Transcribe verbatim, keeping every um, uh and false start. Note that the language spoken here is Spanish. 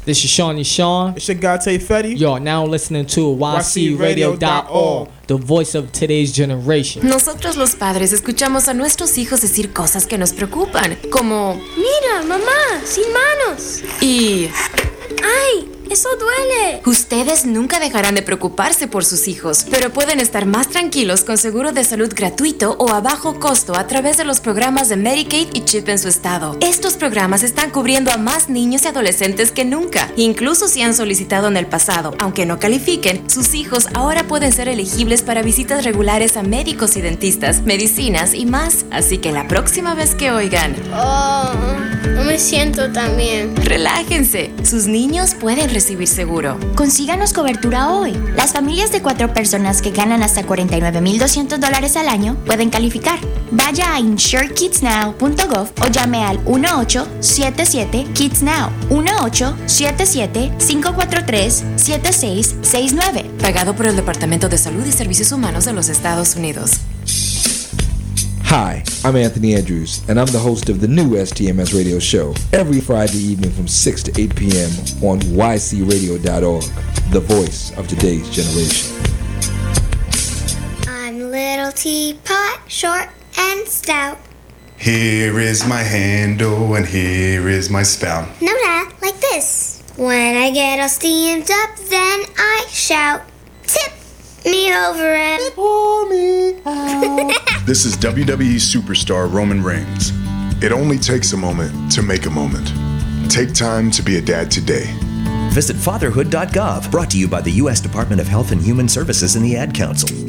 This is Shawnee Sean. It's your guy Tay Fetty. You're now listening to Y C radio dot org, the voice of today's generation. Nosotros los padres escuchamos a nuestros hijos decir cosas que nos preocupan, como mira, mamá, sin manos. Y ¡ay! ¡Eso duele! Ustedes nunca dejarán de preocuparse por sus hijos, pero pueden estar más tranquilos con seguro de salud gratuito o a bajo costo a través de los programas de Medicaid y CHIP en su estado. Estos programas están cubriendo a más niños y adolescentes que nunca, incluso si han solicitado en el pasado. Aunque no califiquen, sus hijos ahora pueden ser elegibles para visitas regulares a médicos y dentistas, medicinas y más. Así que la próxima vez que oigan, oh, no me siento tan bien, relájense, sus niños pueden recibir seguro. Consíganos cobertura hoy. Las familias de cuatro personas que ganan hasta cuarenta y nueve mil doscientos dólares al año pueden calificar. Vaya a insure kids now punto gov o llame al uno ocho siete siete kids now, uno ocho siete siete cinco cuatro tres siete seis seis nueve. Pagado por el Departamento de Salud y Servicios Humanos de los Estados Unidos. Hi, I'm Anthony Andrews, and I'm the host of the new S T M S radio show every Friday evening from six to eight p.m. on Y C radio dot org, the voice of today's generation. I'm Little Teapot, short and stout. Here is my handle and here is my spout. No, Dad, like this. When I get all steamed up, then I shout, tip me over and pour me out. This is W W E superstar Roman Reigns. It only takes a moment to make a moment. Take time to be a dad today. Visit fatherhood dot gov, brought to you by the U S Department of Health and Human Services and the Ad Council.